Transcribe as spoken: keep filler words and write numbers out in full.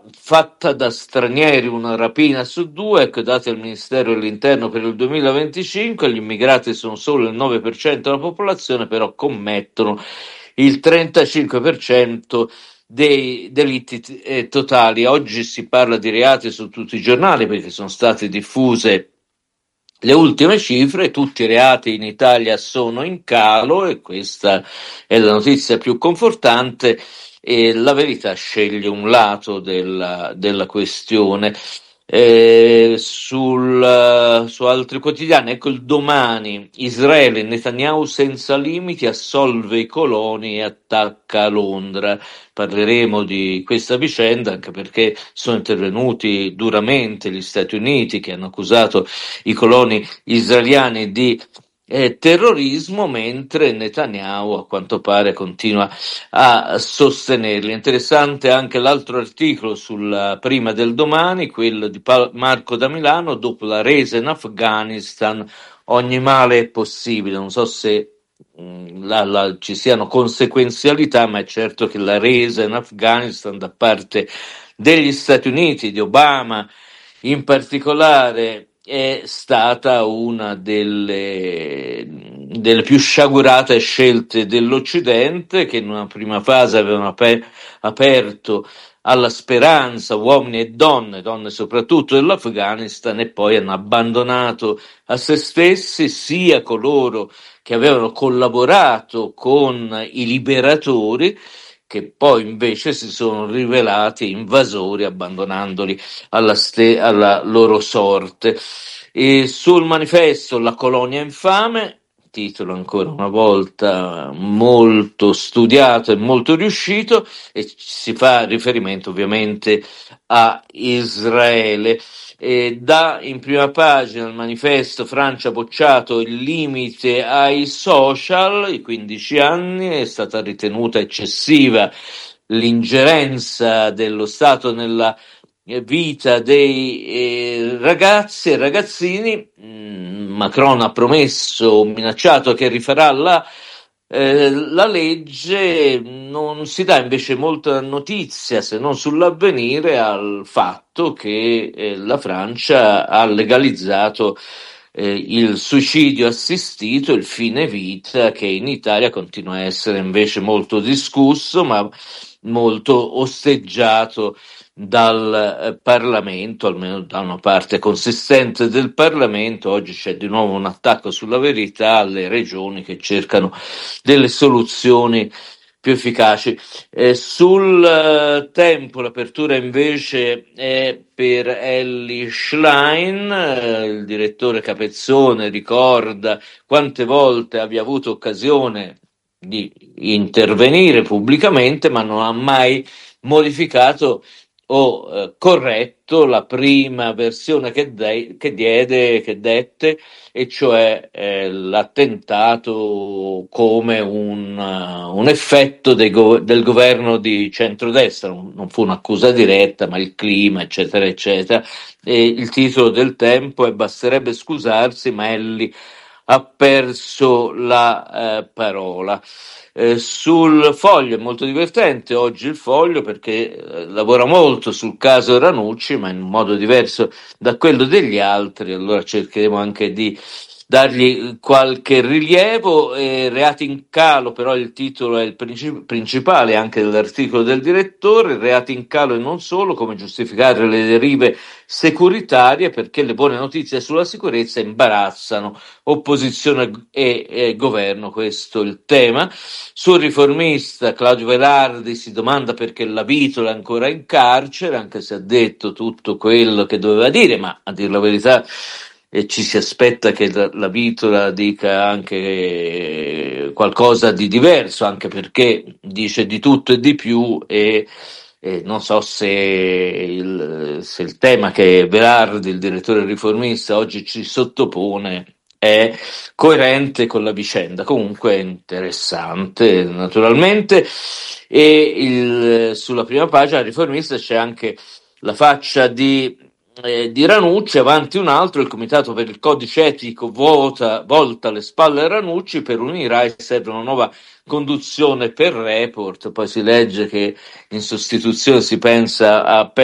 fatta da stranieri una rapina su due, ecco i dati del Ministero dell'Interno per il duemilaventicinque, gli immigrati sono solo il nove per cento della popolazione, però commettono il trentacinque per cento dei delitti eh, totali. Oggi si parla di reati su tutti i giornali perché sono state diffuse le ultime cifre. Tutti i reati in Italia sono in calo e questa è la notizia più confortante, e la verità sceglie un lato della, della questione. Eh, sul, su altri quotidiani, ecco il Domani: Israele, Netanyahu senza limiti assolve i coloni e attacca Londra. Parleremo di questa vicenda anche perché sono intervenuti duramente gli Stati Uniti, che hanno accusato i coloni israeliani di eh, terrorismo, mentre Netanyahu a quanto pare continua a sostenerli. Interessante anche l'altro articolo sulla Prima del Domani, quello di Pa- Marco da Milano: dopo la resa in Afghanistan ogni male è possibile. Non so se mh, la, la, ci siano conseguenzialità, ma è certo che la resa in Afghanistan da parte degli Stati Uniti, di Obama in particolare, è stata una delle, delle più sciagurate scelte dell'Occidente, che in una prima fase avevano aper- aperto alla speranza uomini e donne, donne soprattutto dell'Afghanistan, e poi hanno abbandonato a se stessi sia coloro che avevano collaborato con i liberatori, che poi invece si sono rivelati invasori, abbandonandoli alla, ste- alla loro sorte. E sul Manifesto La colonia infame, titolo ancora una volta molto studiato e molto riuscito, e si fa riferimento ovviamente a Israele. E dà in prima pagina il Manifesto: Francia ha bocciato il limite ai social, i quindici anni, è stata ritenuta eccessiva l'ingerenza dello Stato nella eh, vita dei eh, ragazzi e ragazzini. Mm, Macron ha promesso, minacciato che rifarà la, eh, la legge. Non si dà invece molta notizia, se non sull'avvenire, al fatto che eh, la Francia ha legalizzato eh, il suicidio assistito, il fine vita, che in Italia continua a essere invece molto discusso, ma molto osteggiato dal eh, Parlamento, almeno da una parte consistente del Parlamento. Oggi c'è di nuovo un attacco sulla Verità alle regioni che cercano delle soluzioni più efficaci. Eh, sul eh, Tempo l'apertura invece è per Elly Schlein. Eh, il direttore Capezzone ricorda quante volte abbia avuto occasione di intervenire pubblicamente, ma non ha mai modificato o eh, corretto la prima versione che, de- che diede, che dette, e cioè eh, l'attentato come un, uh, un effetto dei go- del governo di centrodestra. Non, non fu un'accusa diretta, ma il clima, eccetera, eccetera. E il titolo del Tempo è: basterebbe scusarsi, ma Elly ha perso la eh, parola. Eh, sul Foglio è molto divertente oggi il Foglio, perché eh, lavora molto sul caso Ranucci, ma in un modo diverso da quello degli altri. Allora cercheremo anche di dargli qualche rilievo. Eh, reati in calo, però il titolo è il princip- principale anche dell'articolo del direttore: reati in calo e non solo, come giustificare le derive securitarie, perché le buone notizie sulla sicurezza imbarazzano opposizione e, e governo. Questo è il tema. Sul Riformista Claudio Velardi si domanda perché la Vitola è ancora in carcere, anche se ha detto tutto quello che doveva dire, ma a dir la verità e ci si aspetta che la, la Vitola dica anche eh, qualcosa di diverso, anche perché dice di tutto e di più, e, e non so se il, se il tema che Velardi, il direttore riformista, oggi ci sottopone è coerente con la vicenda. Comunque è interessante, naturalmente. E il, sulla prima pagina riformista c'è anche la faccia di Eh, di Ranucci, avanti un altro: il Comitato per il Codice Etico vota, volta le spalle a Ranucci, per un'I serve una nuova conduzione per Report. Poi si legge che in sostituzione si pensa a